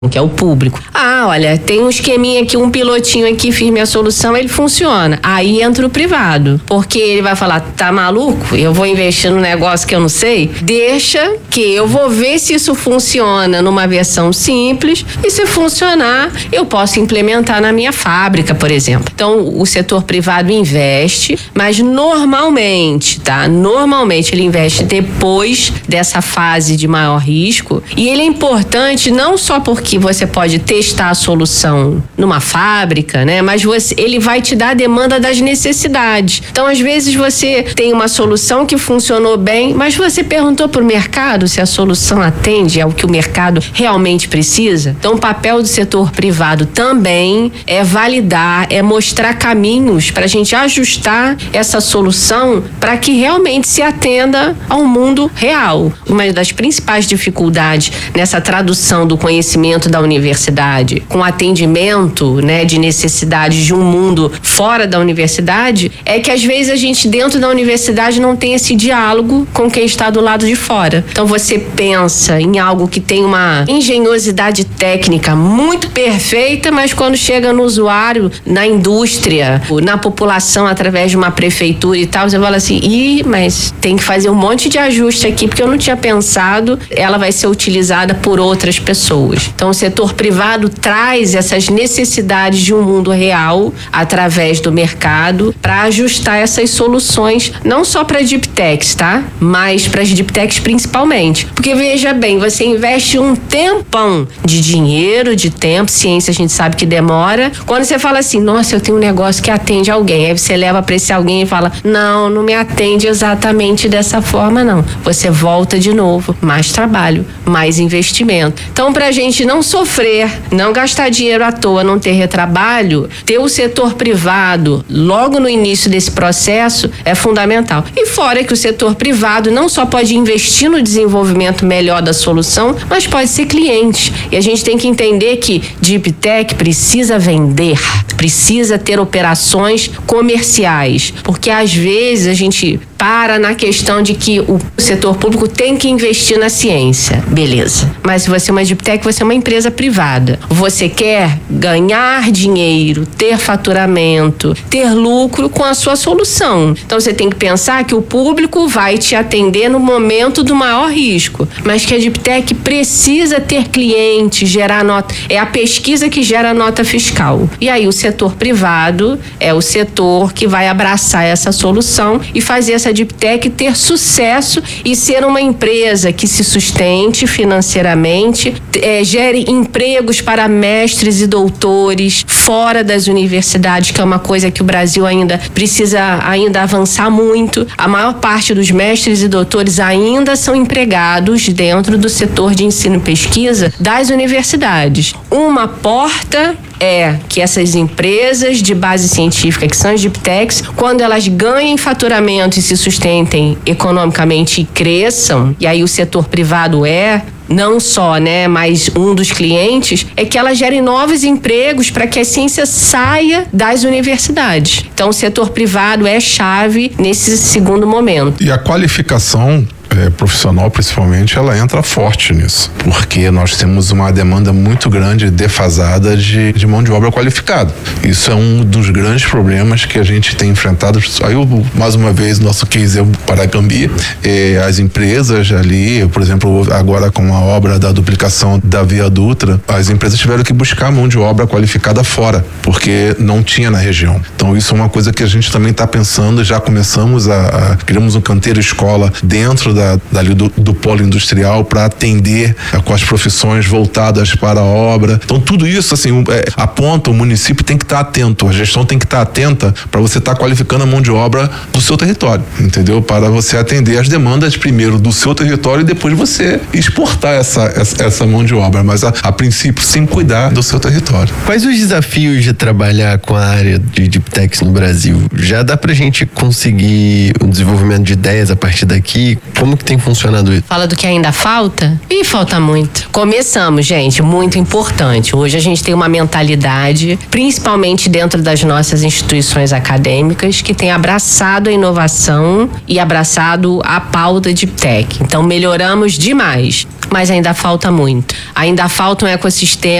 que é o público. Olha, tem um esqueminha aqui, um pilotinho aqui, fiz minha solução, ele funciona. Aí entra o privado, porque ele vai falar, tá maluco? Eu vou investir num negócio que eu não sei? Deixa que eu vou ver se isso funciona numa versão simples e se funcionar, eu posso implementar na minha fábrica, por exemplo. Então, o setor privado investe, mas normalmente, tá? Normalmente ele investe depois dessa fase de maior risco, e ele é importante não só porque você pode testar a solução numa fábrica, né? Mas ele vai te dar a demanda das necessidades. Então, às vezes você tem uma solução que funcionou bem, mas você perguntou pro mercado se a solução atende ao que o mercado realmente precisa. Então, o papel do setor privado também é validar, é mostrar caminhos para a gente ajustar essa solução para que realmente se atenda ao mundo real. Uma das principais dificuldades nessa tradução do conhecimento da universidade com atendimento, né, de necessidades de um mundo fora da universidade é que às vezes a gente dentro da universidade não tem esse diálogo com quem está do lado de fora. Então você pensa em algo que tem uma engenhosidade técnica muito perfeita, mas quando chega no usuário, na indústria, na população através de uma prefeitura e tal, você fala assim, mas tem que fazer um monte de ajuste aqui porque eu não tinha pensado, ela vai ser utilizada por outras pessoas. Então o setor privado traz essas necessidades de um mundo real através do mercado para ajustar essas soluções, não só para Deep Techs, tá? Mas para as Deep Techs principalmente. Porque veja bem, você investe um tempão de dinheiro, de tempo, ciência a gente sabe que demora. Quando você fala assim, nossa, eu tenho um negócio que atende alguém, aí você leva para esse alguém e fala, não me atende exatamente dessa forma, não. Você volta de novo, mais trabalho, mais investimento. Então, pra gente não sofrer, não gastar dinheiro à toa, não ter retrabalho, ter o setor privado logo no início desse processo é fundamental. E fora que o setor privado não só pode investir no desenvolvimento melhor da solução, mas pode ser cliente. E a gente tem que entender que Deep Tech precisa vender, precisa ter operações comerciais, porque às vezes a gente para na questão de que o setor público tem que investir na ciência, beleza. Mas se você é uma Deep Tech, você é uma empresa privada. Você quer ganhar dinheiro, ter faturamento, ter lucro com a sua solução. Então você tem que pensar que o público vai te atender no momento do maior risco, mas que a Deep Tech precisa ter cliente, gerar nota. É a pesquisa que gera nota fiscal. E aí o setor privado é o setor que vai abraçar essa solução e fazer essa Deep Tech ter sucesso e ser uma empresa que se sustente financeiramente, gere empregos para mestres e doutores fora das universidades, que é uma coisa que o Brasil ainda precisa avançar muito. A maior parte dos mestres e doutores ainda são empregados dentro do setor de ensino e pesquisa das universidades. Uma porta é que essas empresas de base científica, que são as Deep Techs, quando elas ganhem faturamento e se sustentem economicamente e cresçam, e aí o setor privado não só, né, mas um dos clientes, é que elas gerem novos empregos para que a ciência saia das universidades. Então o setor privado é chave nesse segundo momento. E a qualificação profissional, principalmente, ela entra forte nisso, porque nós temos uma demanda muito grande, defasada de mão de obra qualificada. Isso é um dos grandes problemas que a gente tem enfrentado. Aí, mais uma vez, nosso case é o Paracambi. As empresas ali, por exemplo, agora com a obra da duplicação da Via Dutra, as empresas tiveram que buscar mão de obra qualificada fora, porque não tinha na região. Então, isso é uma coisa que a gente também está pensando, já começamos criamos um canteiro escola dentro dali do polo industrial para atender com as profissões voltadas para a obra. Então tudo isso assim aponta, o município tem que estar atento, a gestão tem que estar atenta para você estar qualificando a mão de obra do seu território, entendeu? Para você atender as demandas primeiro do seu território e depois você exportar essa mão de obra, mas a princípio sim cuidar do seu território. Quais os desafios de trabalhar com a área de Deep Techs no Brasil? Já dá pra gente conseguir o desenvolvimento de ideias a partir daqui? Como Como que tem funcionado isso? Fala do que ainda falta? Ih, falta muito. Começamos, gente, muito importante. Hoje a gente tem uma mentalidade, principalmente dentro das nossas instituições acadêmicas, que tem abraçado a inovação e abraçado a pauta de tech. Então melhoramos demais, mas ainda falta muito. Ainda falta um ecossistema